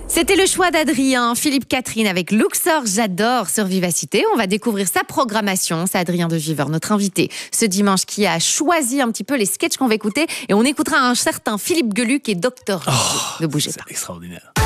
C'était le choix d'Adrien, Philippe Catherine avec Luxor, j'adore sur Vivacité. On va découvrir sa programmation. C'est Adrien de Viveur, notre invité ce dimanche, qui a choisi un petit peu les sketchs qu'on va écouter. Et on écoutera un certain Philippe Geluck et Dr. De Bougez pas. C'est extraordinaire.